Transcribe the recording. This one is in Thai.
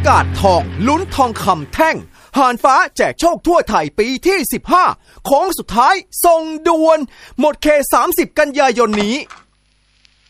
กาศทองลุ้นทองคำแท่งหานฟ้าแจกโชคทั่วไทยปีที่15โค้งสุดท้ายส่งด่วนหมดเขต30 กันยายนนี้